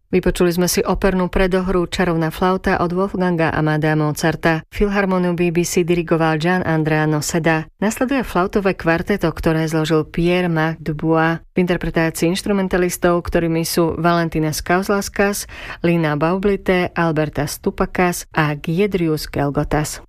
Vypočuli sme si opernú predohru Čarovná flauta od Wolfganga Amadea Mozarta. Filharmoniu BBC dirigoval Gian Andrea Noseda. Nasleduje flautové kvarteto, ktoré zložil Pierre-Marc Dubois v interpretácii instrumentalistov, ktorými sú Valentinas Kauzlauskas, Lina Baublite, Albertas Tupakas a Giedrius Gelgotas.